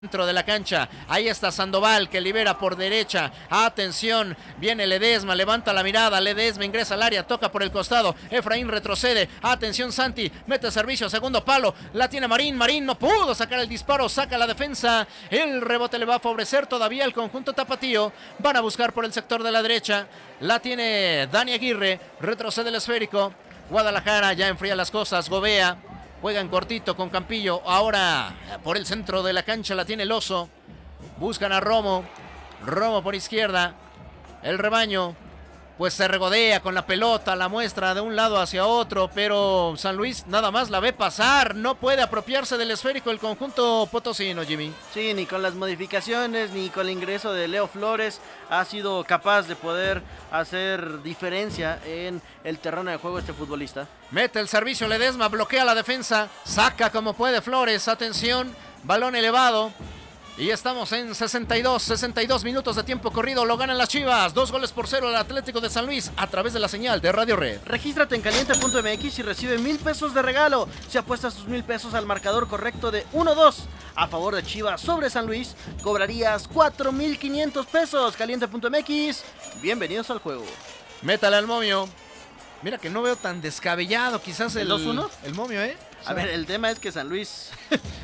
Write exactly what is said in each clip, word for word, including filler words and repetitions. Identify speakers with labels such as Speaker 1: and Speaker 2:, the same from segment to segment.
Speaker 1: Dentro de la cancha, ahí está Sandoval que libera por derecha, atención, viene Ledesma, levanta la mirada, Ledesma ingresa al área, toca por el costado, Efraín retrocede, atención Santi, mete servicio, segundo palo, la tiene Marín, Marín no pudo sacar el disparo, saca la defensa, el rebote le va a favorecer todavía el conjunto tapatío, van a buscar por el sector de la derecha, la tiene Dani Aguirre, retrocede el esférico, Guadalajara ya enfría las cosas, Gobea, juegan cortito con Campillo, ahora por el centro de la cancha la tiene el Oso, buscan a Romo, Romo por izquierda, el rebaño pues se regodea con la pelota, la muestra de un lado hacia otro, pero San Luis nada más la ve pasar, no puede apropiarse del esférico el conjunto potosino, Jimmy.
Speaker 2: Sí, ni con las modificaciones, ni con el ingreso de Leo Flores ha sido capaz de poder hacer diferencia en el terreno de juego este futbolista.
Speaker 1: Mete el servicio Ledesma, bloquea la defensa, saca como puede Flores, atención, balón elevado. Y estamos en sesenta y dos, sesenta y dos minutos de tiempo corrido, lo ganan las Chivas, dos goles por cero al Atlético de San Luis a través de la señal de Radio Red.
Speaker 2: Regístrate en caliente punto m x y recibe mil pesos de regalo si apuestas tus mil pesos al marcador correcto de uno dos a favor de Chivas sobre San Luis, cobrarías cuatro mil quinientos pesos. caliente punto m x, bienvenidos al juego.
Speaker 1: Métale al momio. Mira que no veo tan descabellado quizás el,
Speaker 2: ¿El dos uno?
Speaker 1: El momio, ¿eh? O sea,
Speaker 2: a ver, el tema es que San Luis...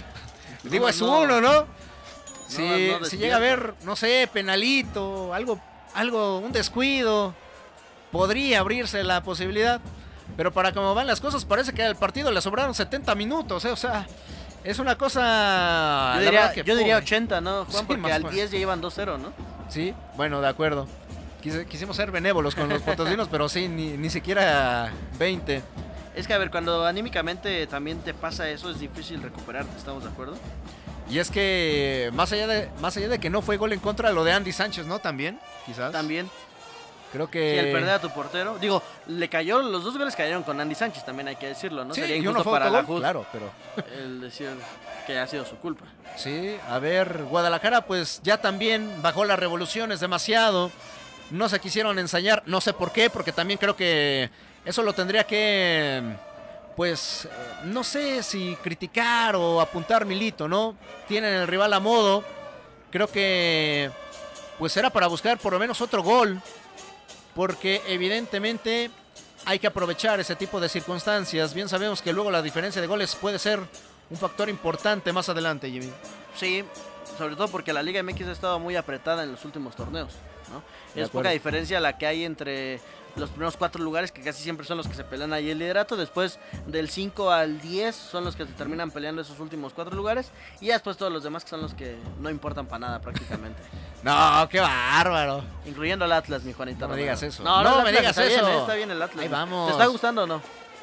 Speaker 1: digo,
Speaker 2: no,
Speaker 1: es
Speaker 2: no.
Speaker 1: uno, ¿no? Si,
Speaker 2: No, no
Speaker 1: si llega a haber, no sé, penalito, algo, algo, un descuido, podría abrirse la posibilidad. Pero para cómo van las cosas, parece que al partido le sobraron setenta minutos, ¿eh? O sea, es una cosa...
Speaker 2: Yo
Speaker 1: la
Speaker 2: diría,
Speaker 1: verdad que
Speaker 2: yo diría
Speaker 1: pobre.
Speaker 2: ochenta, ¿no, Juan?
Speaker 1: Sí,
Speaker 2: Porque
Speaker 1: más
Speaker 2: al
Speaker 1: o
Speaker 2: diez ya iban dos cero, ¿no?
Speaker 1: Sí, bueno, de acuerdo. Quis, quisimos ser benévolos con los potosinos, pero sí, ni, ni siquiera veinte.
Speaker 2: Es que, a ver, cuando anímicamente también te pasa eso, es difícil recuperarte, ¿estamos de acuerdo?
Speaker 1: Y es que más allá de más allá de que no fue gol en contra, lo de Andy Sánchez, ¿no? También, quizás.
Speaker 2: También.
Speaker 1: Creo que...
Speaker 2: Sí, el perder a tu portero. Digo, le cayó, los dos goles cayeron con Andy Sánchez, también hay que decirlo, ¿no?
Speaker 1: Sí,
Speaker 2: Sería
Speaker 1: y uno
Speaker 2: injusto
Speaker 1: fue
Speaker 2: para la
Speaker 1: autogol,
Speaker 2: J U D
Speaker 1: claro, pero...
Speaker 2: el decir que ha sido su culpa.
Speaker 1: Sí, a ver, Guadalajara pues ya también bajó las revoluciones demasiado. No se quisieron ensayar, no sé por qué, porque también creo que eso lo tendría que... Pues, eh, no sé si criticar o apuntar Milito, ¿no? Tienen el rival a modo. Creo que, pues era para buscar por lo menos otro gol. Porque evidentemente hay que aprovechar ese tipo de circunstancias. Bien sabemos que luego la diferencia de goles puede ser un factor importante más adelante, Jimmy.
Speaker 2: Sí, sobre todo porque la Liga M X ha estado muy apretada en los últimos torneos, ¿no?
Speaker 1: De
Speaker 2: Es
Speaker 1: acuerdo.
Speaker 2: poca diferencia la que hay entre los primeros cuatro lugares, que casi siempre son los que se pelean ahí el liderato. Después del cinco al diez son los que se terminan peleando esos últimos cuatro lugares. Y ya después todos los demás que son los que no importan para nada prácticamente.
Speaker 1: No, qué bárbaro.
Speaker 2: Incluyendo al Atlas, mi Juanita.
Speaker 1: No me
Speaker 2: Romero.
Speaker 1: digas eso.
Speaker 2: No,
Speaker 1: No
Speaker 2: no,
Speaker 1: me
Speaker 2: el Atlas
Speaker 1: digas
Speaker 2: está bien,
Speaker 1: eso.
Speaker 2: eh, está bien el Atlas.
Speaker 1: Ahí
Speaker 2: ¿no?
Speaker 1: vamos.
Speaker 2: ¿Te está gustando o no?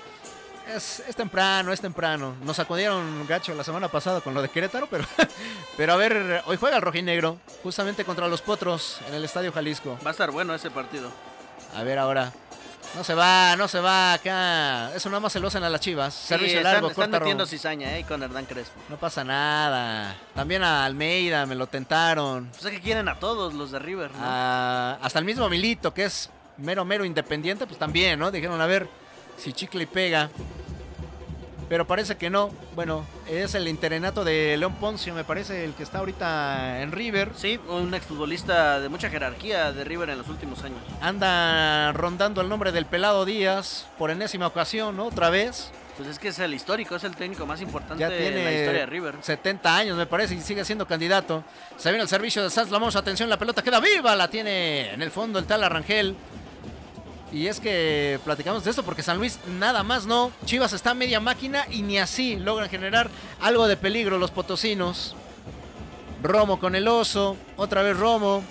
Speaker 1: Es, es temprano, es temprano. Nos sacudieron gacho la semana pasada con lo de Querétaro, pero, pero a ver, hoy juega el rojinegro, justamente contra los Potros en el Estadio Jalisco.
Speaker 2: Va a estar bueno ese partido.
Speaker 1: A ver ahora. No se va, no se va acá. Eso nada más se lo hacen a las Chivas.
Speaker 2: Sí,
Speaker 1: Servicio
Speaker 2: están,
Speaker 1: largo,
Speaker 2: están
Speaker 1: corta
Speaker 2: metiendo
Speaker 1: ro-
Speaker 2: cizaña, ¿eh? Con Hernán Crespo.
Speaker 1: No pasa nada. También a Almeida me lo tentaron.
Speaker 2: Pues es que quieren a todos los de River, ¿no?
Speaker 1: A- hasta el mismo Milito, que es mero, mero independiente, pues también, ¿no? Dijeron, a ver si chicle y pega. Pero parece que no. Bueno, es el interenato de León Poncio, me parece, el que está ahorita en River.
Speaker 2: Sí, un exfutbolista de mucha jerarquía de River en los últimos años.
Speaker 1: Anda rondando el nombre del Pelado Díaz por enésima ocasión, ¿no? Otra vez.
Speaker 2: Pues es que es el histórico, es el técnico más importante
Speaker 1: Ya
Speaker 2: en la historia
Speaker 1: tiene
Speaker 2: de River.
Speaker 1: setenta años, me parece, y sigue siendo candidato. Se viene el servicio de Sanz Lamos. Atención, la pelota queda viva. La tiene en el fondo el tal Arrangel. Y es que platicamos de esto porque San Luis nada más no. Chivas está a media máquina y ni así logran generar algo de peligro los potosinos. Romo con el Oso. Otra vez Romo.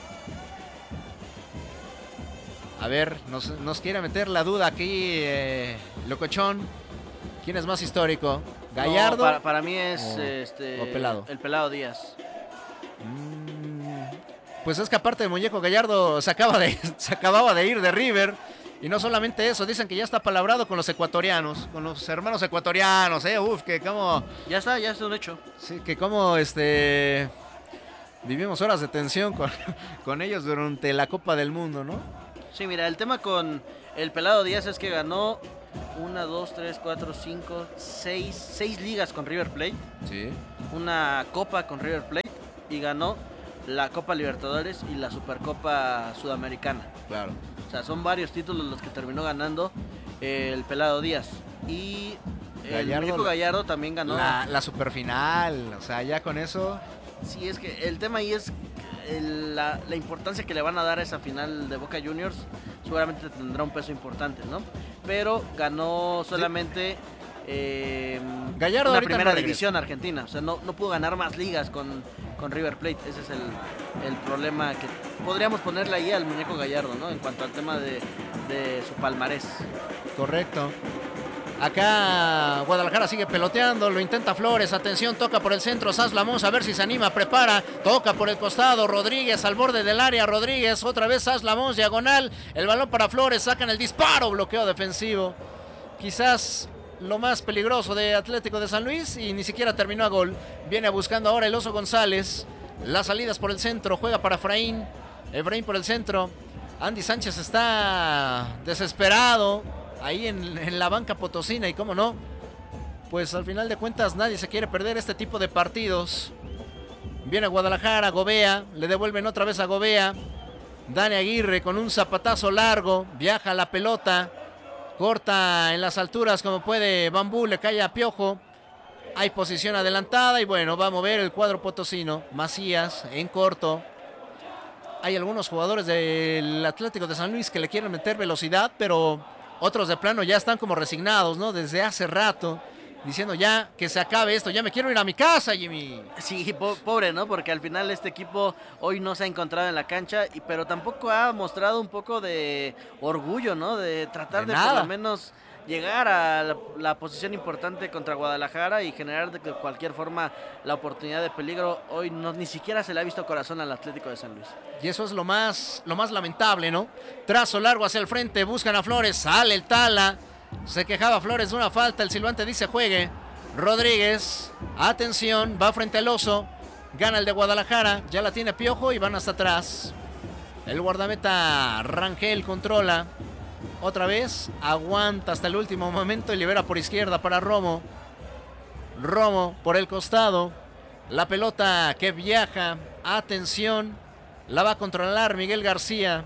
Speaker 1: A ver, nos, nos quiere meter la duda aquí eh, Locochón. ¿Quién es más histórico? ¿Gallardo?
Speaker 2: No, para, para mí es
Speaker 1: o-
Speaker 2: este,
Speaker 1: o Pelado?
Speaker 2: el Pelado Díaz.
Speaker 1: Mm, Pues es que aparte de Muñeco Gallardo se, acaba de, se acababa de ir de River. Y no solamente eso, dicen que ya está palabrado con los ecuatorianos, con los hermanos ecuatorianos, eh, uf, que como,
Speaker 2: Ya está, ya es un hecho.
Speaker 1: sí, que como este, vivimos horas de tensión con, con ellos durante la Copa del Mundo, ¿no?
Speaker 2: Sí, mira, el tema con el Pelado Díaz es que ganó una, dos, tres, cuatro, cinco, seis, seis ligas con River Plate.
Speaker 1: Sí.
Speaker 2: una copa con River Plate y ganó la Copa Libertadores y la Supercopa Sudamericana.
Speaker 1: Claro.
Speaker 2: O sea, son varios títulos los que terminó ganando el Pelado Díaz. Y el
Speaker 1: Gallardo,
Speaker 2: Muñeco Gallardo también ganó
Speaker 1: la, la superfinal. O sea, ya con eso.
Speaker 2: Sí, es que el tema ahí es el, la, la importancia que le van a dar a esa final de Boca Juniors. Seguramente tendrá un peso importante, ¿no? Pero ganó solamente eh,
Speaker 1: Gallardo
Speaker 2: una
Speaker 1: ahorita
Speaker 2: primera
Speaker 1: no
Speaker 2: división argentina. O sea, no, no pudo ganar más ligas con, con River Plate. Ese es el, el problema que podríamos ponerle ahí al Muñeco Gallardo, ¿no? En cuanto al tema de, de su palmarés.
Speaker 1: Correcto. Acá Guadalajara sigue peloteando, lo intenta Flores, atención, toca por el centro, Sanz Lamons, a ver si se anima, prepara, toca por el costado, Rodríguez al borde del área, Rodríguez, otra vez Sanz Lamons, diagonal, el balón para Flores, sacan el disparo, bloqueo defensivo. Quizás lo más peligroso de Atlético de San Luis y ni siquiera terminó a gol. Viene buscando ahora el Oso González, las salidas por el centro, juega para Efraín, Efraín por el centro, Andy Sánchez está desesperado. Ahí en, en la banca potosina y cómo no, pues al final de cuentas nadie se quiere perder este tipo de partidos. Viene Guadalajara, Gobea, le devuelven otra vez a Gobea. Dani Aguirre con un zapatazo largo, viaja la pelota, corta en las alturas como puede Bambú, le cae a Piojo. Hay posición adelantada y bueno, va a mover el cuadro potosino. Macías en corto. Hay algunos jugadores del Atlético de San Luis que le quieren meter velocidad, pero otros de plano ya están como resignados, ¿no? Desde hace rato, diciendo ya que se acabe esto, ya me quiero ir a mi casa, Jimmy.
Speaker 2: Sí, po pobre, ¿no? Porque al final este equipo hoy no se ha encontrado en la cancha, y, pero tampoco ha mostrado un poco de orgullo, ¿no? De tratar de, de por lo menos llegar a la, la posición importante contra Guadalajara y generar de cualquier forma la oportunidad de peligro. Hoy no, ni siquiera se le ha visto corazón al Atlético de San Luis.
Speaker 1: Y eso es lo más, lo más lamentable, ¿no? Trazo largo hacia el frente, buscan a Flores, sale el Tala. Se quejaba Flores de una falta, el silbante dice juegue. Rodríguez, atención, va frente al Oso, gana el de Guadalajara, ya la tiene Piojo y van hasta atrás. El guardameta Rangel controla. Otra vez, aguanta hasta el último momento y libera por izquierda para Romo. Romo por el costado. La pelota que viaja, atención, la va a controlar Miguel García.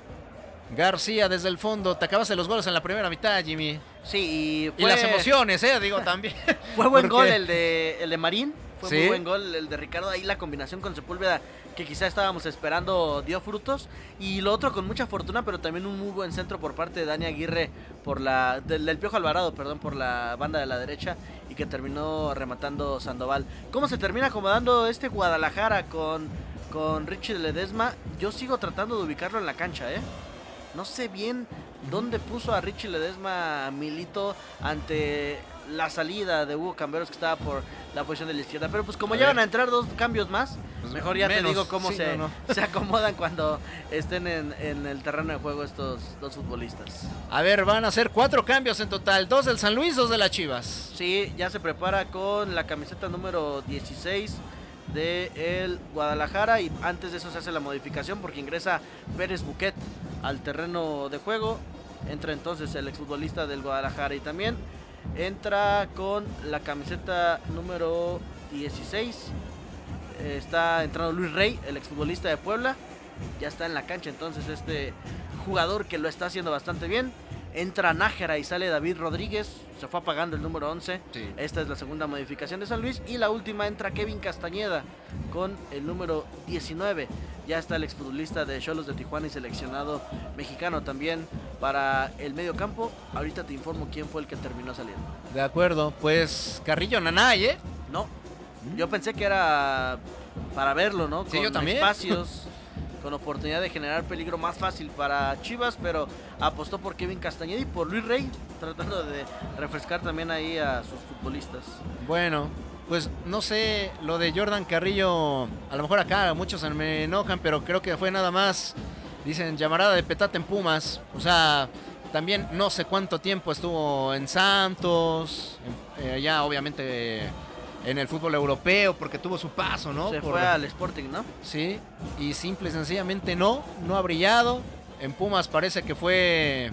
Speaker 1: García desde el fondo, te acabaste los goles en la primera mitad, Jimmy.
Speaker 2: Sí, y,
Speaker 1: fue... y las emociones, eh, digo también.
Speaker 2: Fue buen gol el de, el de Marín. Fue
Speaker 1: ¿Sí?
Speaker 2: muy buen gol el de Ricardo. Ahí la combinación con Sepúlveda que quizá estábamos esperando dio frutos. Y lo otro con mucha fortuna, pero también un muy buen centro por parte de Dani Aguirre por la del, del Piojo Alvarado, perdón, por la banda de la derecha, y que terminó rematando Sandoval. ¿Cómo se termina acomodando este Guadalajara con, con Richie Ledesma? Yo sigo tratando de ubicarlo en la cancha, ¿eh? No sé bien dónde puso a Richie Ledesma Milito ante la salida de Hugo Camberos, que estaba por la posición de la izquierda. Pero pues como a ya ver. van a entrar dos cambios más, pues mejor ya menos, te digo cómo sí, se, no, no. se acomodan cuando estén en, en el terreno de juego estos dos futbolistas.
Speaker 1: A ver, van a ser cuatro cambios en total, dos del San Luis, dos de las Chivas.
Speaker 2: Sí, ya se prepara con la camiseta número dieciséis de el Guadalajara, y antes de eso se hace la modificación porque ingresa Pérez Buquet al terreno de juego. Entra entonces el exfutbolista del Guadalajara y también entra con la camiseta número dieciséis. Eh, está entrando Luis Rey, el exfutbolista de Puebla. Ya está en la cancha entonces este jugador que lo está haciendo bastante bien. Entra Nájera y sale David Rodríguez. Se fue apagando el número once. Sí. Esta es la segunda modificación de San Luis. Y la última entra Kevin Castañeda con el número diecinueve. Ya está el exfutbolista de Xolos de Tijuana y seleccionado mexicano también para el medio campo. Ahorita te informo quién fue el que terminó saliendo.
Speaker 1: De acuerdo, pues Carrillo Nanay, ¿eh?
Speaker 2: No, ¿Mm? yo pensé que era para verlo, ¿no?
Speaker 1: Sí,
Speaker 2: con
Speaker 1: yo también.
Speaker 2: Espacios, con oportunidad de generar peligro más fácil para Chivas, pero apostó por Kevin Castañeda y por Luis Rey, tratando de refrescar también ahí a sus futbolistas.
Speaker 1: Bueno, pues no sé, lo de Jordan Carrillo, a lo mejor acá muchos se me enojan, pero creo que fue nada más, dicen, llamarada de petate en Pumas. O sea, también no sé cuánto tiempo estuvo en Santos, eh, ya obviamente en el fútbol europeo, porque tuvo su paso, ¿no?
Speaker 2: Se
Speaker 1: Por...
Speaker 2: fue al Sporting, ¿no?
Speaker 1: Sí, y simple y sencillamente no, no ha brillado. En Pumas parece que fue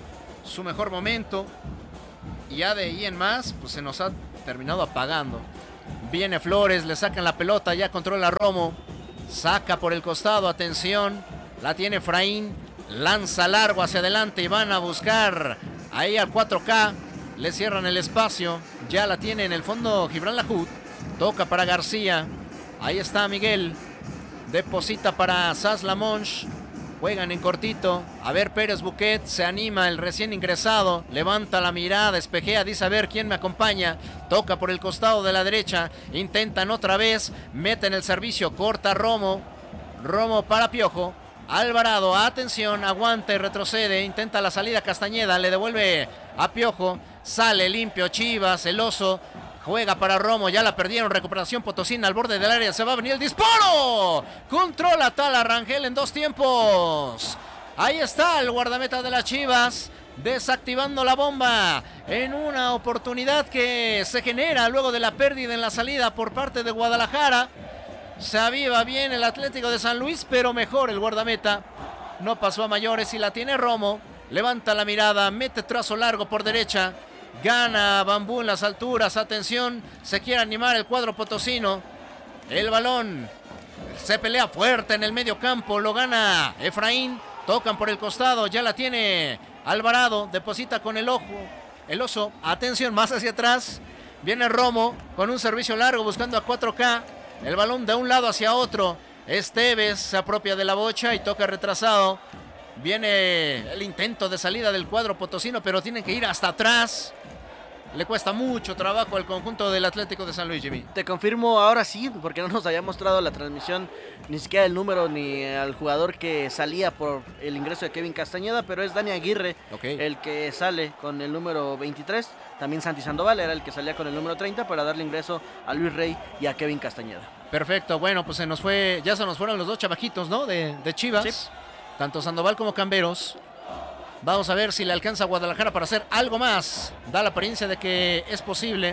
Speaker 1: su mejor momento, y ya de ahí en más, pues se nos ha terminado apagando. Viene Flores, le sacan la pelota, ya controla Romo. Saca por el costado, atención. La tiene Efraín. Lanza largo hacia adelante y van a buscar ahí al cuatro K. Le cierran el espacio. Ya la tiene en el fondo Gibran Lahoud. Toca para García. Ahí está Miguel. Deposita para Sas Lamonch. Juegan en cortito. A ver, Pérez Buquet se anima, el recién ingresado. Levanta la mirada, espejea, dice a ver quién me acompaña. Toca por el costado de la derecha. Intentan otra vez. Meten el servicio. Corta Romo. Romo para Piojo. Alvarado, atención, aguanta y retrocede. Intenta la salida Castañeda. Le devuelve a Piojo. Sale limpio Chivas. El oso. Juega para Romo, ya la perdieron, recuperación Potosina al borde del área, se va a venir el disparo. Controla Tala Rangel en dos tiempos. Ahí está el guardameta de las Chivas, desactivando la bomba en una oportunidad que se genera luego de la pérdida en la salida por parte de Guadalajara. Se aviva bien el Atlético de San Luis, pero mejor el guardameta. No pasó a mayores y la tiene Romo. Levanta la mirada, mete trazo largo por derecha. Gana Bambú en las alturas, atención, se quiere animar el cuadro potosino. El balón se pelea fuerte en el medio campo, lo gana Efraín. Tocan por el costado, ya la tiene Alvarado, deposita con el ojo, el oso, atención, más hacia atrás. Viene Romo con un servicio largo buscando a cuatro K. El balón de un lado hacia otro. Esteves se apropia de la bocha y toca retrasado. Viene el intento de salida del cuadro potosino, pero tienen que ir hasta atrás. Le cuesta mucho trabajo al conjunto del Atlético de San Luis, Jimmy.
Speaker 2: Te confirmo ahora sí, porque no nos había mostrado la transmisión ni siquiera el número ni al jugador que salía por el ingreso de Kevin Castañeda, pero es Dani Aguirre, okay, el que sale con el número veintitrés. También Santi Sandoval era el que salía con el número treinta para darle ingreso a Luis Rey y a Kevin Castañeda.
Speaker 1: Perfecto, bueno, pues se nos fue, ya se nos fueron los dos chavajitos, ¿no? De, de Chivas, sí. Tanto Sandoval como Camberos. Vamos a ver si le alcanza a Guadalajara para hacer algo más. Da la apariencia de que es posible.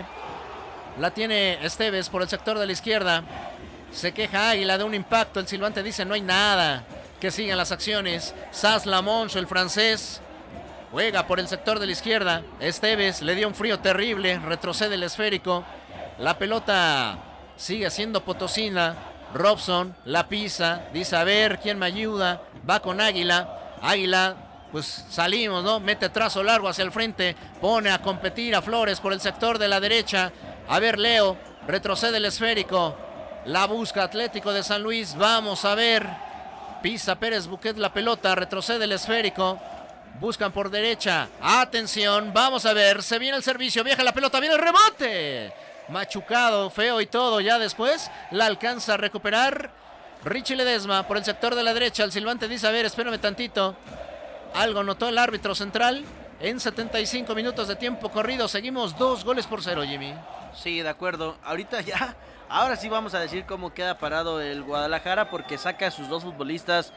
Speaker 1: La tiene Esteves por el sector de la izquierda. Se queja Águila de un impacto. El silbante dice no hay nada. Que sigan las acciones. Sas Lamonch, el francés, juega por el sector de la izquierda. Esteves le dio un frío terrible. Retrocede el esférico. La pelota sigue siendo potosina. Robson la pisa. Dice a ver quién me ayuda. Va con Águila. Águila, pues salimos, ¿no? Mete trazo largo hacia el frente, pone a competir a Flores por el sector de la derecha. A ver, Leo, retrocede el esférico, la busca Atlético de San Luis, vamos a ver. Pisa Pérez Buquet la pelota, retrocede el esférico, buscan por derecha, atención, vamos a ver, se viene el servicio, viaja la pelota, viene el rebote. Machucado, feo y todo, ya después la alcanza a recuperar Richie Ledesma por el sector de la derecha. El silbante dice, a ver, espérame tantito. Algo notó el árbitro central. En setenta y cinco minutos de tiempo corrido seguimos dos goles por cero, Jimmy.
Speaker 2: Sí, de acuerdo. Ahorita ya, ahora sí vamos a decir cómo queda parado el Guadalajara, porque saca a sus dos futbolistas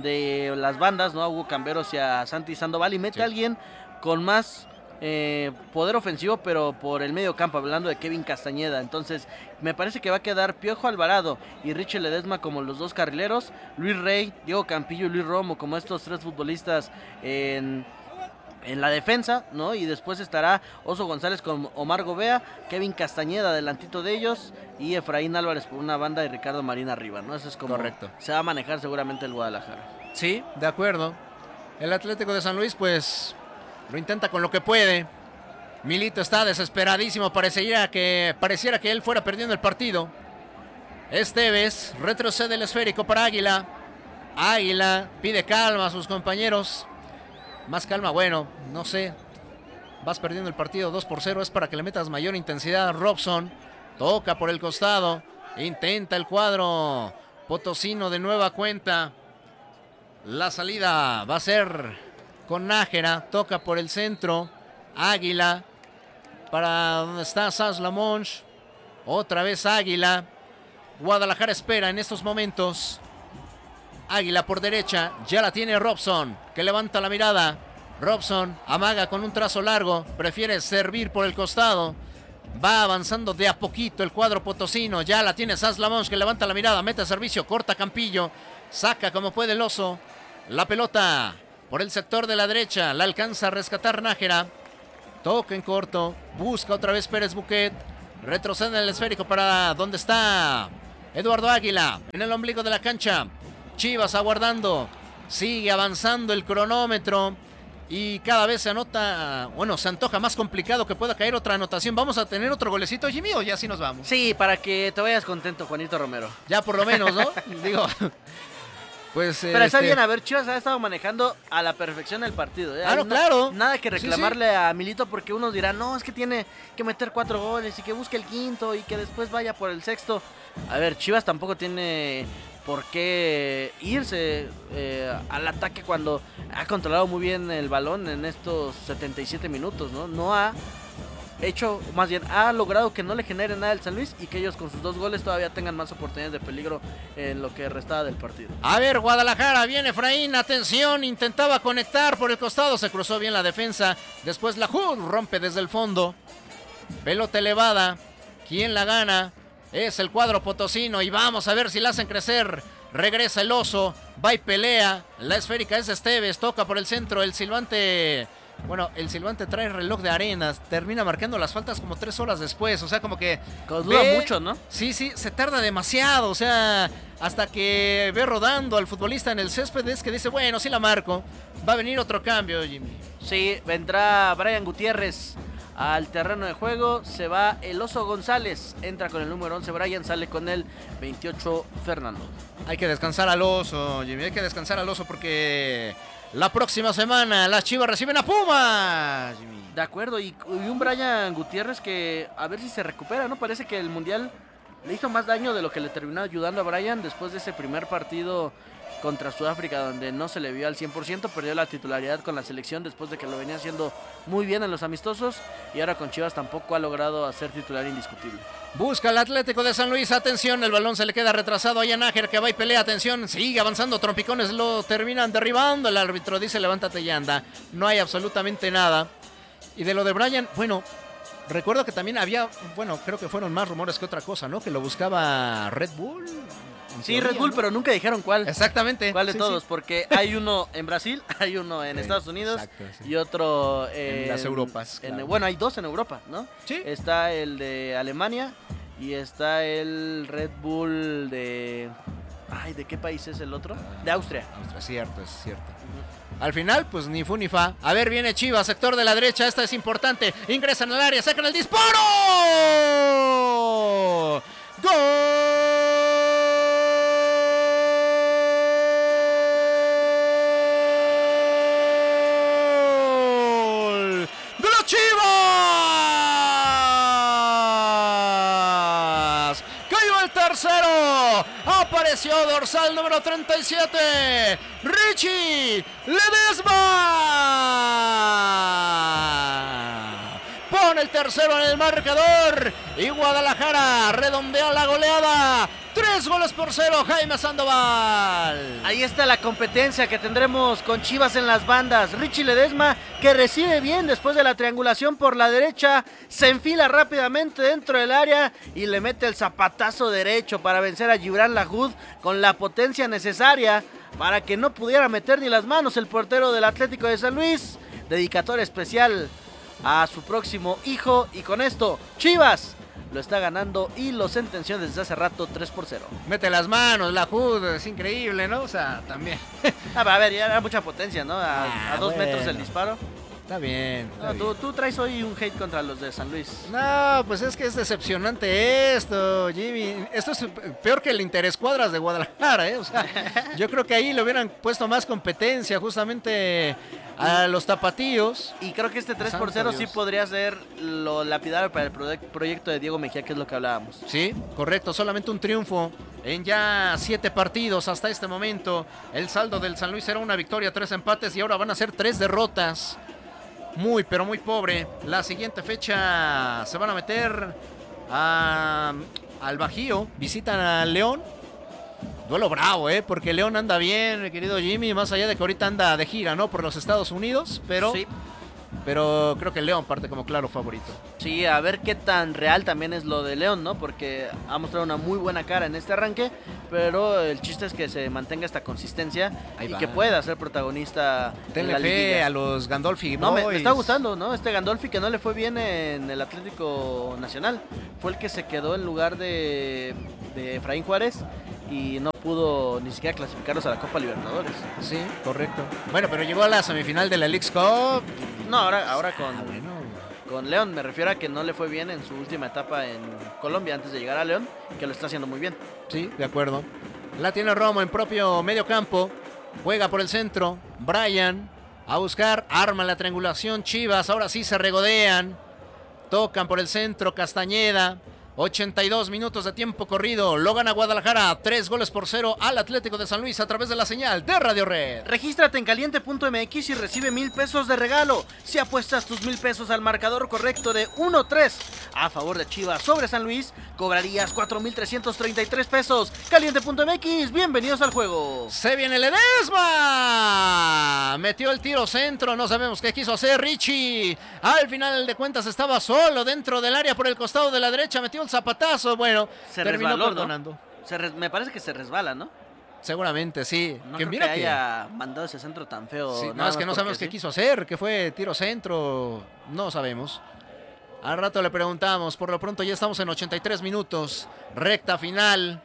Speaker 2: de las bandas, ¿no? A Hugo Camberos y a Santi Sandoval, y mete sí. a alguien con más eh, poder ofensivo, pero por el medio campo, hablando de Kevin Castañeda. Entonces, me parece que va a quedar Piojo Alvarado y Richie Ledesma como los dos carrileros, Luis Rey, Diego Campillo y Luis Romo como estos tres futbolistas en, en la defensa, ¿no? Y después estará Oso González con Omar Gobea, Kevin Castañeda adelantito de ellos y Efraín Álvarez por una banda y Ricardo Marín arriba, ¿no? Eso es como
Speaker 1: correcto.
Speaker 2: Se va a manejar seguramente el Guadalajara.
Speaker 1: Sí, de acuerdo. El Atlético de San Luis, pues, lo intenta con lo que puede. Milito está desesperadísimo, pareciera que, pareciera que él fuera perdiendo el partido. Esteves retrocede el esférico para Águila. Águila pide calma a sus compañeros. Más calma, bueno, no sé. Vas perdiendo el partido dos por cero, es para que le metas mayor intensidad. Robson toca por el costado. Intenta el cuadro potosino de nueva cuenta. La salida va a ser con Nájera. Toca por el centro. Águila. Para donde está Sas Lamonch. Otra vez Águila. Guadalajara espera en estos momentos. Águila por derecha. Ya la tiene Robson, que levanta la mirada. Robson amaga con un trazo largo. Prefiere servir por el costado. Va avanzando de a poquito el cuadro potosino. Ya la tiene Sas Lamonch, que levanta la mirada. Mete servicio, corta Campillo. Saca como puede el oso. La pelota por el sector de la derecha. La alcanza a rescatar Nájera. Toca en corto. Busca otra vez Pérez Buquet. Retrocede el esférico para donde está Eduardo Águila, en el ombligo de la cancha. Chivas aguardando, sigue avanzando el cronómetro y cada vez se anota, bueno, se antoja más complicado que pueda caer otra anotación. ¿Vamos a tener otro golecito, Jimmy, o ya sí nos vamos?
Speaker 2: Sí, para que te vayas contento, Juanito Romero.
Speaker 1: Ya por lo menos, ¿no? Digo, pues...
Speaker 2: Pero está
Speaker 1: este...
Speaker 2: bien, a ver, Chivas ha estado manejando a la perfección el partido. ¿eh?
Speaker 1: Claro,
Speaker 2: Na-
Speaker 1: claro.
Speaker 2: Nada que reclamarle
Speaker 1: Sí, sí.
Speaker 2: a Milito porque unos dirán, no, es que tiene que meter cuatro goles y que busque el quinto y que después vaya por el sexto. A ver, Chivas tampoco tiene por qué irse eh, al ataque cuando ha controlado muy bien el balón en estos setenta y siete minutos, ¿no? No ha hecho, más bien, ha logrado que no le genere nada el San Luis y que ellos con sus dos goles todavía tengan más oportunidades de peligro en lo que restaba del partido.
Speaker 1: A ver, Guadalajara, viene Efraín, atención, intentaba conectar por el costado, se cruzó bien la defensa, después la Hood rompe desde el fondo, pelota elevada, ¿quién la gana? Es el cuadro potosino y vamos a ver si la hacen crecer. Regresa el oso, va y pelea, la esférica es Esteves, toca por el centro, el silbante... Bueno, el silbante trae reloj de arenas, termina marcando las faltas como tres horas después, o sea, como que...
Speaker 2: Duda
Speaker 1: ve-
Speaker 2: mucho, ¿no?
Speaker 1: Sí, sí, se tarda demasiado, o sea, hasta que ve rodando al futbolista en el césped es que dice, bueno, sí la marco, va a venir otro cambio, Jimmy.
Speaker 2: Sí, vendrá Brian Gutiérrez al terreno de juego, se va el Oso González, entra con el número once Brian, sale con el veintiocho Fernando.
Speaker 1: Hay que descansar al oso, Jimmy, hay que descansar al oso porque la próxima semana las Chivas reciben a Pumas, Jimmy.
Speaker 2: De acuerdo, y, y un Brian Gutiérrez que a ver si se recupera, ¿no? Parece que el Mundial le hizo más daño de lo que le terminó ayudando a Brian después de ese primer partido contra Sudáfrica donde no se le vio al cien por ciento, perdió la titularidad con la selección después de que lo venía haciendo muy bien en los amistosos y ahora con Chivas tampoco ha logrado hacer titular indiscutible.
Speaker 1: Busca el Atlético de San Luis, atención, el balón se le queda retrasado a Nájer que va y pelea, atención, sigue avanzando, trompicones lo terminan derribando, el árbitro dice levántate y anda, no hay absolutamente nada. Y de lo de Brian, bueno, recuerdo que también había, bueno, creo que fueron más rumores que otra cosa, ¿no? Que lo buscaba Red Bull. en
Speaker 2: Sí,
Speaker 1: teoría,
Speaker 2: Red Bull,
Speaker 1: ¿no?
Speaker 2: pero nunca dijeron cuál.
Speaker 1: Exactamente.
Speaker 2: ¿Cuál de
Speaker 1: sí,
Speaker 2: todos?
Speaker 1: sí.
Speaker 2: Porque hay uno en Brasil, hay uno en
Speaker 1: Eh,
Speaker 2: Estados Unidos
Speaker 1: exacto, sí.
Speaker 2: y otro eh,
Speaker 1: En las Europas,
Speaker 2: en-
Speaker 1: claro.
Speaker 2: bueno, hay dos en Europa, ¿no?
Speaker 1: Sí.
Speaker 2: Está el de Alemania y está el Red Bull de... Ay, ¿de qué país es el otro? De Austria.
Speaker 1: Austria, cierto, es cierto. Al final, pues ni fu ni fa. A ver, viene Chivas, sector de la derecha. Esta es importante. Ingresan al área, sacan el disparo. ¡Gol! ¡De las Chivas! ¡Cayó el tercero! Apareció dorsal número treinta y siete. Richie Ledesma. Pone el tercero en el marcador. Y Guadalajara redondea la goleada. Tres goles por cero, Jaime Sandoval.
Speaker 2: Ahí está la competencia que tendremos con Chivas en las bandas. Richie Ledesma, que recibe bien después de la triangulación por la derecha, se enfila rápidamente dentro del área y le mete el zapatazo derecho para vencer a Gibran Lahoud con la potencia necesaria para que no pudiera meter ni las manos el portero del Atlético de San Luis. Dedicatoria especial a su próximo hijo y con esto Chivas lo está ganando y lo sentenció desde hace rato tres por cero.
Speaker 1: Mete las manos, la Hood, es increíble, ¿no? O sea, también.
Speaker 2: Ah, a ver, ya era mucha potencia, ¿no? A,
Speaker 1: Ah,
Speaker 2: a dos
Speaker 1: bueno.
Speaker 2: metros del disparo.
Speaker 1: Está bien. Está
Speaker 2: No,
Speaker 1: bien.
Speaker 2: tú, tú traes hoy un hate contra los de San Luis.
Speaker 1: No, pues es que es decepcionante esto, Jimmy. Esto es peor que el Interescuadras de Guadalajara, ¿eh? O sea, yo creo que ahí le hubieran puesto más competencia justamente a los tapatíos.
Speaker 2: Y creo que este tres por
Speaker 1: Santo
Speaker 2: cero sí
Speaker 1: Dios.
Speaker 2: podría ser lo lapidario para el proye- proyecto de Diego Mejía, que es lo que hablábamos.
Speaker 1: Sí, correcto, solamente un triunfo en ya siete partidos hasta este momento. El saldo del San Luis era una victoria, tres empates y ahora van a ser tres derrotas. Muy, pero muy pobre. La siguiente fecha se van a meter a, al Bajío. Visitan a León. Duelo bravo, ¿eh? Porque León anda bien, mi querido Jimmy. Más allá de que ahorita anda de gira, ¿no? Por los Estados Unidos. Pero,
Speaker 2: Sí.
Speaker 1: pero creo que León parte como claro favorito.
Speaker 2: Sí, a ver qué tan real también es lo de León, ¿no? Porque ha mostrado una muy buena cara en este arranque, pero el chiste es que se mantenga esta consistencia
Speaker 1: Ahí
Speaker 2: y
Speaker 1: va.
Speaker 2: que pueda ser protagonista en
Speaker 1: Tenle
Speaker 2: la
Speaker 1: fe
Speaker 2: liguilla.
Speaker 1: a los Gandolfi
Speaker 2: No, me, me
Speaker 1: Boys.
Speaker 2: está gustando, ¿no? Este Gandolfi que no le fue bien en el Atlético Nacional. Fue el que se quedó en lugar de, de Efraín Juárez y no pudo ni siquiera clasificarlos a la Copa Libertadores.
Speaker 1: Sí, correcto. Bueno, pero llegó a la semifinal de la Leagues Cup.
Speaker 2: No, ahora, ahora con,
Speaker 1: Ah, bueno.
Speaker 2: con León. Me refiero a que no le fue bien en su última etapa en Colombia antes de llegar a León, que lo está haciendo muy bien.
Speaker 1: Sí, de acuerdo. La tiene Romo en propio medio campo. Juega por el centro. Brian a buscar. Arma la triangulación. Chivas. Ahora sí se regodean. Tocan por el centro. Castañeda. ochenta y dos minutos de tiempo corrido. Lo gana Guadalajara. Tres goles por cero al Atlético de San Luis a través de la señal de Radio Red.
Speaker 2: Regístrate en caliente punto m x y recibe mil pesos de regalo si apuestas tus mil pesos al marcador correcto de uno tres a favor de Chivas sobre San Luis. Cobrarías cuatro mil trescientos treinta y tres pesos. caliente punto m x, bienvenidos al juego.
Speaker 1: Se viene Ledesma. Metió el tiro centro. No sabemos qué quiso hacer Richie. Al final de cuentas estaba solo dentro del área por el costado de la derecha. Metió el zapatazo. Bueno,
Speaker 2: Se
Speaker 1: terminó
Speaker 2: resbaló, ¿no?
Speaker 1: perdonando.
Speaker 2: Se res- me parece que se resbala, ¿no?
Speaker 1: Seguramente, sí.
Speaker 2: No
Speaker 1: que
Speaker 2: creo
Speaker 1: mira
Speaker 2: que
Speaker 1: que,
Speaker 2: haya mandado ese centro tan feo.
Speaker 1: sí,
Speaker 2: nada
Speaker 1: no, es
Speaker 2: más
Speaker 1: que no
Speaker 2: porque
Speaker 1: sabemos qué
Speaker 2: sí.
Speaker 1: quiso hacer. Que fue tiro centro. No sabemos. Al rato le preguntamos. Por lo pronto ya estamos en ochenta y tres minutos. Recta final.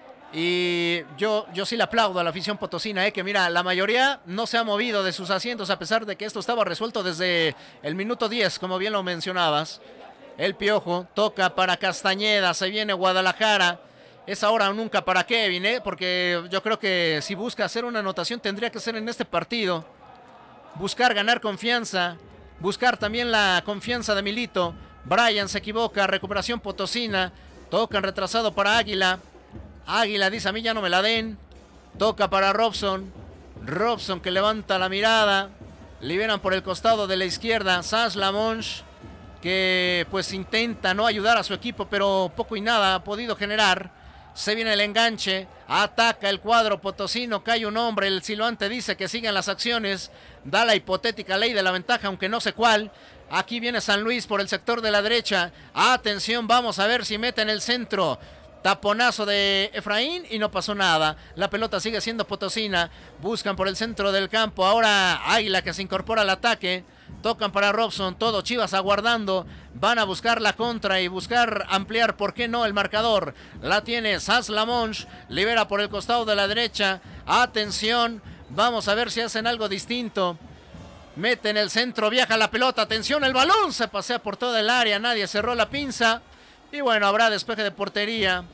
Speaker 1: Y yo, yo sí le aplaudo a la afición potosina, eh, que mira, la mayoría no se ha movido de sus asientos a pesar de que esto estaba resuelto desde el minuto diez, como bien lo mencionabas. El Piojo toca para Castañeda, se viene Guadalajara. Es ahora o nunca para Kevin, eh, porque yo creo que si busca hacer una anotación tendría que ser en este partido. Buscar ganar confianza, buscar también la confianza de Milito. Brian se equivoca, recuperación potosina, tocan retrasado para Águila. Águila dice: a mí ya no me la den. Toca para Robson. Robson que levanta la mirada. Liberan por el costado de la izquierda. Sanz Lamonge, que pues intenta no ayudar a su equipo, pero poco y nada ha podido generar. Se viene el enganche. Ataca el cuadro potosino. Cae un hombre. El silbante dice que sigan las acciones. Da la hipotética ley de la ventaja, aunque no sé cuál. Aquí viene San Luis por el sector de la derecha. Atención, vamos a ver si mete en el centro. Taponazo de Efraín y no pasó nada. La pelota sigue siendo potosina. Buscan por el centro del campo. Ahora Águila que se incorpora al ataque. Tocan para Robson. Todo Chivas aguardando. Van a buscar la contra y buscar ampliar, ¿por qué no?, el marcador. La tiene Sanz Lamonge. Libera por el costado de la derecha. Atención. Vamos a ver si hacen algo distinto. Mete en el centro. Viaja la pelota. Atención, el balón se pasea por toda el área. Nadie cerró la pinza. Y bueno, habrá despeje de portería.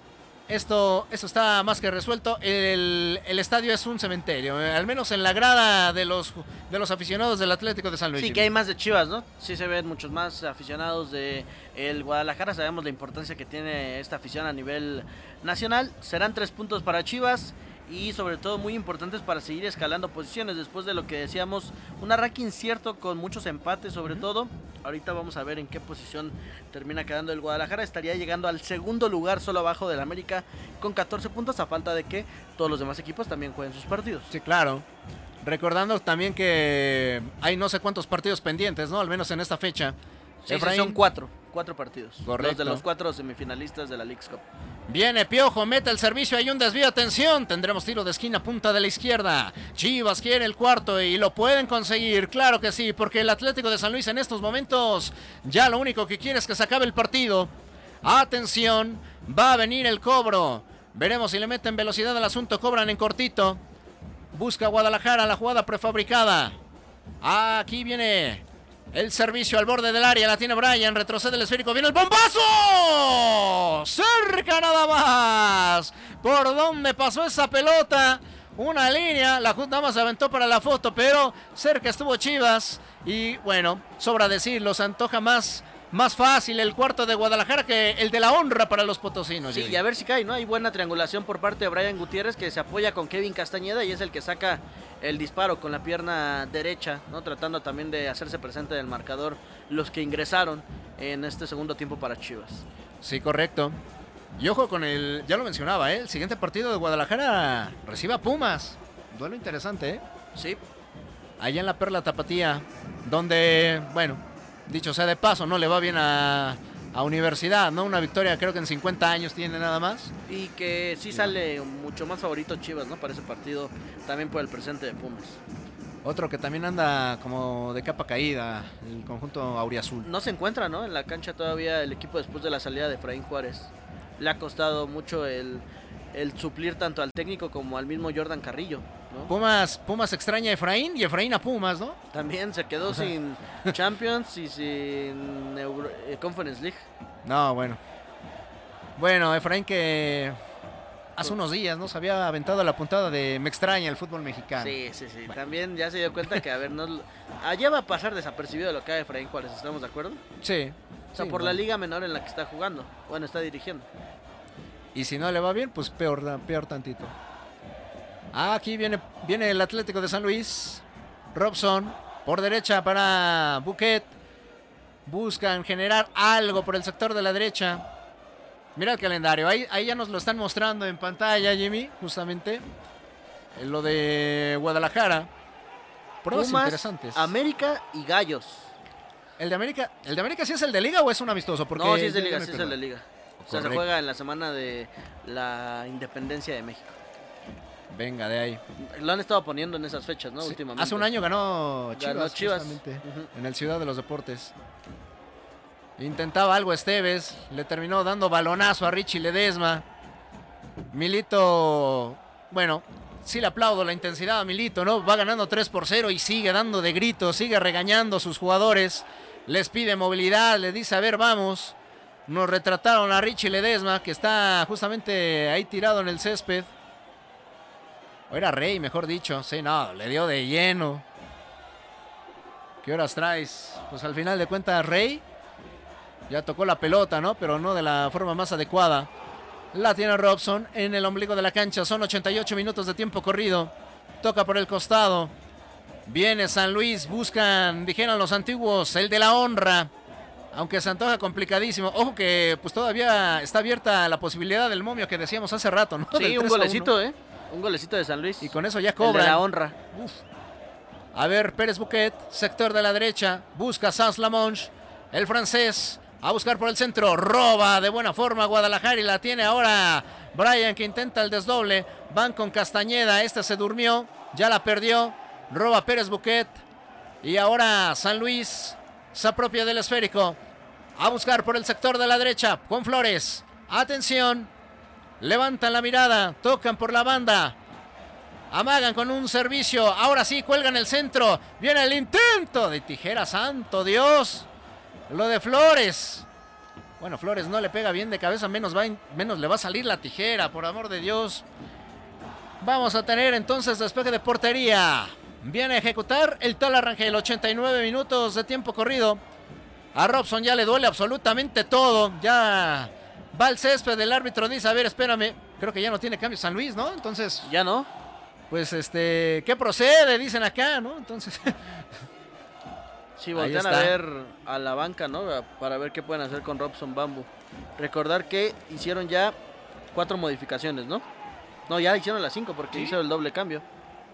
Speaker 1: Esto, esto está más que resuelto. El, el estadio es un cementerio, eh, al menos en la grada de los, de los aficionados del Atlético de San Luis.
Speaker 2: Sí, que hay más de Chivas, ¿no? Sí se ven muchos más aficionados de el Guadalajara. Sabemos la importancia que tiene esta afición a nivel nacional. Serán tres puntos para Chivas y sobre todo muy importantes para seguir escalando posiciones después de lo que decíamos, un arranque incierto con muchos empates sobre uh-huh. todo. Ahorita vamos a ver en qué posición termina quedando el Guadalajara. Estaría llegando al segundo lugar, solo abajo del América, con catorce puntos, a falta de que todos los demás equipos también jueguen sus partidos.
Speaker 1: Sí, claro. Recordando también que hay no sé cuántos partidos pendientes, ¿no? Al menos en esta fecha.
Speaker 2: Sí, sí, son cuatro, cuatro partidos.
Speaker 1: Correcto.
Speaker 2: Los de los cuatro semifinalistas de la Leagues Cup.
Speaker 1: Viene Piojo, mete el servicio, hay un desvío, atención, tendremos tiro de esquina, punta de la izquierda. Chivas quiere el cuarto y lo pueden conseguir, claro que sí, porque el Atlético de San Luis en estos momentos ya lo único que quiere es que se acabe el partido. Atención, va a venir el cobro, veremos si le meten velocidad al asunto, cobran en cortito. Busca Guadalajara la jugada prefabricada. Aquí viene el servicio al borde del área, la tiene Brian, retrocede el esférico, viene el bombazo. Cerca nada más. ¿Por dónde pasó esa pelota? Una línea, la J nada más se aventó para la foto, pero cerca estuvo Chivas. Y bueno, sobra decirlo, se antoja más, más fácil el cuarto de Guadalajara que el de la honra para los potosinos.
Speaker 2: Sí, y a ver si cae, ¿no? Hay buena triangulación por parte de Brian Gutiérrez, que se apoya con Kevin Castañeda y es el que saca el disparo con la pierna derecha, ¿no? Tratando también de hacerse presente del marcador los que ingresaron en este segundo tiempo para Chivas.
Speaker 1: Sí, correcto. Y ojo con el, ya lo mencionaba, ¿eh? El siguiente partido de Guadalajara recibe a Pumas. Duelo interesante, ¿eh?
Speaker 2: Sí.
Speaker 1: Allá en la Perla Tapatía, donde, bueno, dicho sea de paso, no le va bien a, a Universidad, ¿no? Una victoria creo que en cincuenta años tiene nada más.
Speaker 2: Y que sí sale mucho más favorito Chivas, ¿no? Para ese partido, también por el presente de Pumas.
Speaker 1: Otro que también anda como de capa caída, el conjunto auriazul.
Speaker 2: No se encuentra, ¿no? En la cancha todavía el equipo después de la salida de Efraín Juárez. Le ha costado mucho el, el suplir tanto al técnico como al mismo Jordan Carrillo, ¿no?
Speaker 1: Pumas, Pumas extraña a Efraín y Efraín a Pumas, ¿no?
Speaker 2: También se quedó sin Champions y sin Euro, eh, Conference League.
Speaker 1: No, bueno. Bueno, Efraín que hace unos días, ¿no? Se había aventado la puntada de me extraña el fútbol mexicano.
Speaker 2: Sí, sí, sí. Bueno. También ya se dio cuenta que, a ver, no, allá va a pasar desapercibido lo que haga Efraín Juárez, ¿estamos de acuerdo?
Speaker 1: Sí.
Speaker 2: O sea,
Speaker 1: sí,
Speaker 2: por
Speaker 1: bueno.
Speaker 2: la liga menor en la que está jugando, bueno, está dirigiendo.
Speaker 1: Y si no le va bien, pues peor, peor tantito. Ah, aquí viene, viene el Atlético de San Luis. Robson, por derecha para Buquet. Buscan generar algo por el sector de la derecha. Mira el calendario, ahí, ahí ya nos lo están mostrando en pantalla, Jimmy, justamente. En lo de Guadalajara. Pruebas
Speaker 2: Pumas,
Speaker 1: interesantes.
Speaker 2: América y Gallos.
Speaker 1: ¿El de América, ¿El de América sí es el de Liga o es un amistoso? Porque
Speaker 2: No, sí es de
Speaker 1: ya-
Speaker 2: Liga,
Speaker 1: ya me
Speaker 2: sí es
Speaker 1: perdí.
Speaker 2: el de Liga. O sea, se
Speaker 1: Correcto.
Speaker 2: juega en la semana de la independencia de México.
Speaker 1: Venga, de ahí.
Speaker 2: Lo han estado poniendo en esas fechas, ¿no?
Speaker 1: Sí,
Speaker 2: Últimamente.
Speaker 1: hace un año ganó Chivas,
Speaker 2: Ganó Chivas.
Speaker 1: justamente,
Speaker 2: Ujú.
Speaker 1: en el Ciudad de los Deportes. Intentaba algo Esteves, le terminó dando balonazo a Richie Ledesma. Milito, bueno, sí le aplaudo la intensidad a Milito, ¿no? Va ganando tres por cero y sigue dando de gritos, sigue regañando a sus jugadores. Les pide movilidad, les dice, a ver, vamos. Nos retrataron a Richie Ledesma, que está justamente ahí tirado en el césped. O era Rey, mejor dicho. Sí, no, le dio de lleno. ¿Qué horas traes? Pues al final de cuentas, Rey ya tocó la pelota, ¿no? Pero no de la forma más adecuada. La tiene Robson en el ombligo de la cancha. Son ochenta y ocho minutos de tiempo corrido. Toca por el costado. Viene San Luis. Buscan, dijeron los antiguos, el de la honra. Aunque se antoja complicadísimo. Ojo que pues todavía está abierta la posibilidad del momio que decíamos hace rato, ¿no? Del
Speaker 2: Sí, un
Speaker 1: tres a uno.
Speaker 2: golecito, ¿eh? Un golecito de San Luis.
Speaker 1: Y con eso ya
Speaker 2: El de
Speaker 1: cobran.
Speaker 2: la honra.
Speaker 1: Uf. A ver, Pérez Buquet, sector de la derecha. Busca Sans Lamonge. El francés. A buscar por el centro. Roba de buena forma Guadalajara y la tiene ahora Brian, que intenta el desdoble. Van con Castañeda. Este se durmió. Ya la perdió. Roba Pérez Buquet. Y ahora San Luis se apropia del esférico. A buscar por el sector de la derecha. Con Flores. Atención. Levantan la mirada. Tocan por la banda. Amagan con un servicio. Ahora sí, cuelgan el centro. Viene el intento de tijera, santo Dios. Lo de Flores. Bueno, Flores no le pega bien de cabeza, menos, va, menos le va a salir la tijera, por amor de Dios. Vamos a tener entonces despeje de portería. Viene a ejecutar el tal Arrangel. ochenta y nueve minutos de tiempo corrido. A Robson ya le duele absolutamente todo. Ya va al césped, el árbitro dice, a ver, espérame. Creo que ya no tiene cambio San Luis, ¿no? Entonces,
Speaker 2: Ya no.
Speaker 1: pues, este, ¿qué procede? Dicen acá, ¿no? Entonces,
Speaker 2: Sí,
Speaker 1: Ahí
Speaker 2: voltean a
Speaker 1: está.
Speaker 2: ver a la banca, ¿no? Para ver qué pueden hacer con Robson Bamboo. Recordar que hicieron ya cuatro modificaciones, ¿no? No, ya hicieron las cinco porque
Speaker 1: ¿Sí?
Speaker 2: hizo el doble cambio.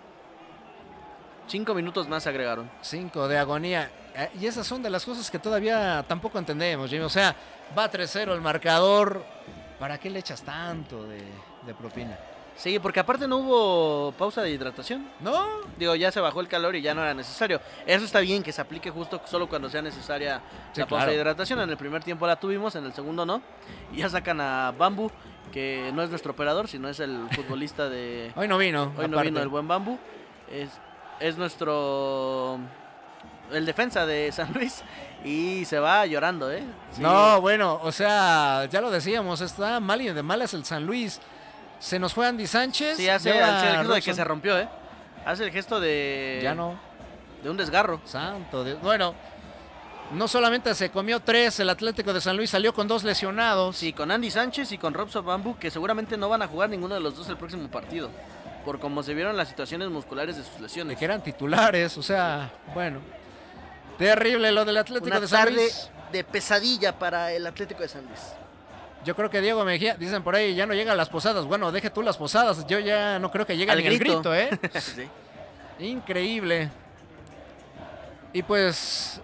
Speaker 2: Cinco minutos más agregaron.
Speaker 1: cinco de agonía. Eh, Y esas son de las cosas que todavía tampoco entendemos, Jimmy. O sea, va tres cero el marcador. ¿Para qué le echas tanto de, de propina?
Speaker 2: Sí, porque aparte no hubo pausa de hidratación.
Speaker 1: ¿No?
Speaker 2: Digo, ya se bajó el calor y ya no era necesario. Eso está bien, que se aplique justo solo cuando sea necesaria
Speaker 1: Sí,
Speaker 2: la pausa
Speaker 1: claro.
Speaker 2: de hidratación. En el primer tiempo la tuvimos, en el segundo no. Y ya sacan a Bambú, que no es nuestro operador, sino es el futbolista de...
Speaker 1: Hoy no vino.
Speaker 2: Hoy no
Speaker 1: aparte.
Speaker 2: vino el buen Bambú. Es, es nuestro... El defensa de San Luis. Y se va llorando, ¿eh? Sí.
Speaker 1: No, bueno, o sea, ya lo decíamos, está mal y de malas el San Luis. Se nos fue Andy Sánchez.
Speaker 2: Sí, hace,
Speaker 1: lleva
Speaker 2: hace el gesto de que
Speaker 1: Robson.
Speaker 2: se rompió, ¿eh? Hace el gesto de...
Speaker 1: Ya no.
Speaker 2: De un desgarro.
Speaker 1: Santo Dios. Bueno, no solamente se comió tres, el Atlético de San Luis salió con dos lesionados.
Speaker 2: Sí, con Andy Sánchez y con Robson Bambú, que seguramente no van a jugar ninguno de los dos el próximo partido. Por cómo se vieron las situaciones musculares de sus
Speaker 1: De
Speaker 2: lesiones.
Speaker 1: que eran titulares, o sea, bueno. Terrible lo del Atlético
Speaker 2: Una
Speaker 1: de San
Speaker 2: tarde
Speaker 1: Luis.
Speaker 2: de pesadilla para el Atlético de San Luis.
Speaker 1: Yo creo que Diego Mejía, dicen por ahí, ya no llega a las posadas. Bueno, deje tú las posadas, yo ya no creo que llegue
Speaker 2: Al
Speaker 1: ni el
Speaker 2: grito.
Speaker 1: grito, ¿eh?
Speaker 2: Sí.
Speaker 1: Increíble. Y pues,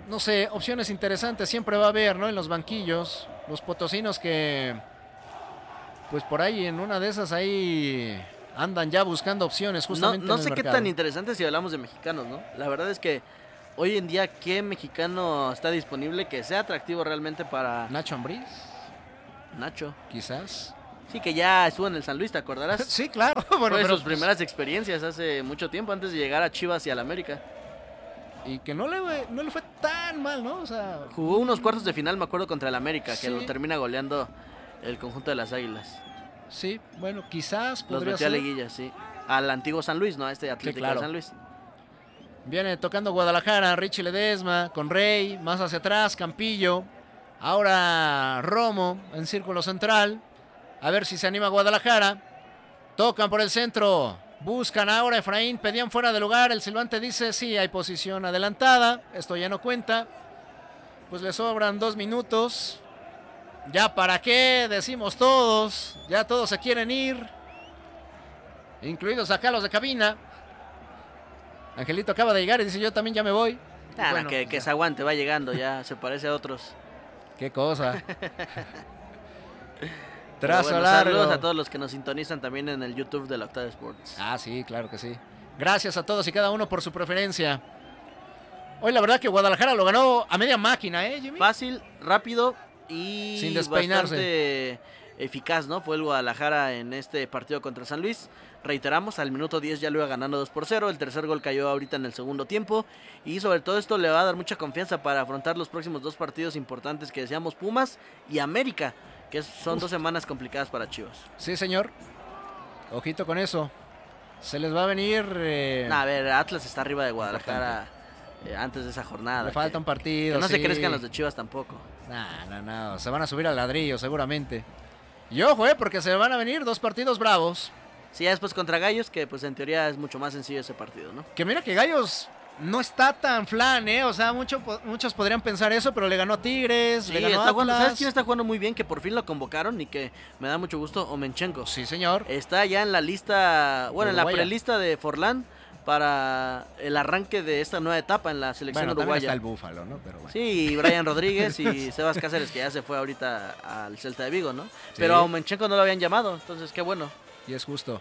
Speaker 1: no sé, opciones interesantes siempre va a haber, ¿no? En los banquillos, los potosinos que, pues por ahí en una de esas ahí andan ya buscando opciones justamente
Speaker 2: No, no
Speaker 1: en el
Speaker 2: sé qué
Speaker 1: mercado.
Speaker 2: tan interesante si hablamos de mexicanos, ¿no? La verdad es que hoy en día, ¿qué mexicano está disponible que sea atractivo realmente para
Speaker 1: Nacho Ambriz,
Speaker 2: Nacho?
Speaker 1: quizás.
Speaker 2: Sí, que ya estuvo en el San Luis, ¿te acordarás?
Speaker 1: Sí, claro. Bueno,
Speaker 2: Fue
Speaker 1: pero,
Speaker 2: sus primeras experiencias hace mucho tiempo, antes de llegar a Chivas y al América.
Speaker 1: y que no le, no le fue tan mal, ¿no? O sea,
Speaker 2: Jugó unos cuartos de final, me acuerdo, contra el América,
Speaker 1: Sí.
Speaker 2: que lo termina goleando el conjunto de las Águilas.
Speaker 1: sí, bueno, quizás
Speaker 2: Los
Speaker 1: podría
Speaker 2: metió a
Speaker 1: ser.
Speaker 2: liguilla, sí. Al antiguo San Luis, ¿no? A este Atlético
Speaker 1: claro.
Speaker 2: de San Luis.
Speaker 1: Viene tocando Guadalajara, Richie Ledesma, con Rey, más hacia atrás, Campillo. Ahora Romo en círculo central. A ver si se anima Guadalajara. Tocan por el centro. Buscan ahora Efraín. Pedían fuera de lugar. El silbante dice sí, hay posición adelantada. Esto ya no cuenta. Pues le sobran dos minutos. Ya para qué, decimos todos. Ya todos se quieren ir. Incluidos acá los de cabina. Angelito acaba de llegar y dice yo también ya me voy.
Speaker 2: Ah,
Speaker 1: Bueno,
Speaker 2: que,
Speaker 1: pues
Speaker 2: que
Speaker 1: ya.
Speaker 2: se aguante, va llegando, ya se parece a otros.
Speaker 1: Qué cosa.
Speaker 2: Pero
Speaker 1: Trazo
Speaker 2: bueno,
Speaker 1: largo.
Speaker 2: saludos a todos los que nos sintonizan también en el YouTube de la Octava Sports.
Speaker 1: Ah, sí, claro que sí. Gracias a todos y cada uno por su preferencia. Hoy la verdad que Guadalajara lo ganó a media máquina, ¿eh, Jimmy?
Speaker 2: Fácil, rápido y
Speaker 1: Sin despeinarse.
Speaker 2: bastante eficaz, ¿no? Fue el Guadalajara en este partido contra San Luis. Reiteramos, al minuto diez ya lo iba ganando dos por cero. El tercer gol cayó ahorita en el segundo tiempo. Y sobre todo esto le va a dar mucha confianza para afrontar los próximos dos partidos importantes que decíamos, Pumas y América, que son Uf. dos semanas complicadas para Chivas.
Speaker 1: Sí, señor. Ojito con eso. Se les va a venir... Eh...
Speaker 2: Nah, a ver, Atlas está arriba de Guadalajara eh, antes de esa jornada.
Speaker 1: Le falta un partido,
Speaker 2: que no
Speaker 1: sí.
Speaker 2: se crezcan los de Chivas tampoco.
Speaker 1: No, no, no. Se van a subir al ladrillo seguramente. Y ojo, eh, porque se van a venir dos partidos bravos.
Speaker 2: Sí, ya después contra Gallos, que pues en teoría es mucho más sencillo ese partido, ¿no?
Speaker 1: Que mira que Gallos no está tan flan, ¿eh? O sea, mucho, muchos podrían pensar eso, pero le ganó a Tigres,
Speaker 2: sí,
Speaker 1: le ganó
Speaker 2: está
Speaker 1: a Atlas.
Speaker 2: Jugando, ¿sabes quién está jugando muy bien? Que por fin lo convocaron y que me da mucho gusto, Omenchenko.
Speaker 1: Sí, señor.
Speaker 2: Está ya en la lista, bueno, en la
Speaker 1: Uruguaya.
Speaker 2: prelista de Forlán para el arranque de esta nueva etapa en la selección
Speaker 1: bueno,
Speaker 2: uruguaya.
Speaker 1: Está el Búfalo, ¿no? Pero bueno.
Speaker 2: Sí, y Brian Rodríguez y Sebas Cáceres, que ya se fue ahorita al Celta de Vigo, ¿no? Sí. Pero a Omenchenko no lo habían llamado, entonces qué bueno.
Speaker 1: Y es justo.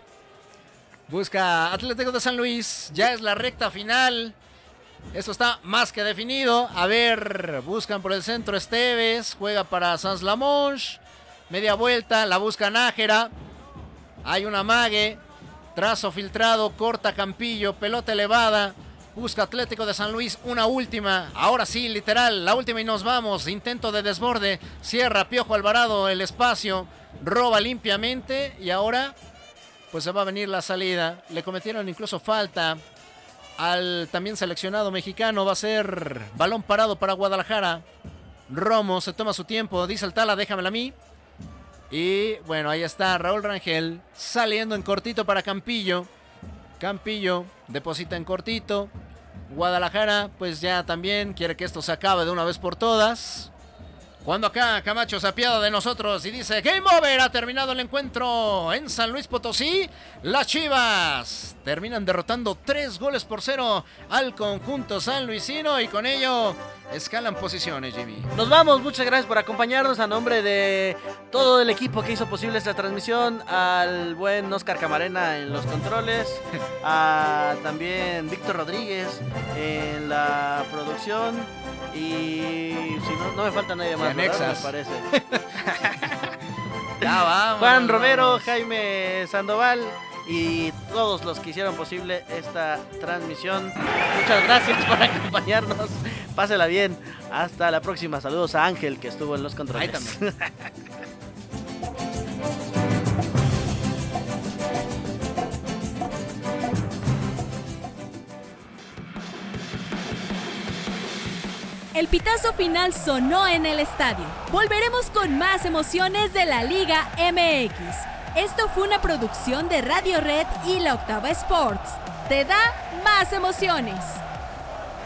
Speaker 1: Busca Atlético de San Luis, ya es la recta final. Esto está más que definido. A ver, buscan por el centro Esteves, juega para Sans Lamonche. Media vuelta, la busca Nájera. Hay una mague. Trazo filtrado, corta Campillo, pelota elevada. Busca Atlético de San Luis, una última. Ahora sí, literal, la última y nos vamos. Intento de desborde. Cierra Piojo Alvarado el espacio. Roba limpiamente y ahora pues se va a venir la salida. Le cometieron incluso falta al también seleccionado mexicano. Va a ser balón parado para Guadalajara. Romo se toma su tiempo. Dice el Tala, déjamela a mí. Y bueno, ahí está Raúl Rangel saliendo en cortito para Campillo. Campillo deposita en cortito. Guadalajara pues ya también quiere que esto se acabe de una vez por todas. Cuando acá Camacho se apiada de nosotros y dice Game Over, ha terminado el encuentro en San Luis Potosí. Las Chivas terminan derrotando tres goles por cero al conjunto sanluisino y con ello escalan posiciones, Jimmy.
Speaker 2: Nos vamos, muchas gracias por acompañarnos a nombre de todo el equipo que hizo posible esta transmisión, al buen Oscar Camarena en los controles, a también Víctor Rodríguez en la producción y si no, no me falta nadie más, ¿verdad? Me parece.
Speaker 1: Ya vamos.
Speaker 2: Juan Romero, Jaime Sandoval y todos los que hicieron posible esta transmisión. Muchas gracias por acompañarnos. Pásela bien. Hasta la próxima. Saludos a Ángel, que estuvo en los controles.
Speaker 1: Ahí también.
Speaker 3: El pitazo final sonó en el estadio. Volveremos con más emociones de la Liga M X. Esto fue una producción de Radio Red y la Octava Sports. Te da más emociones.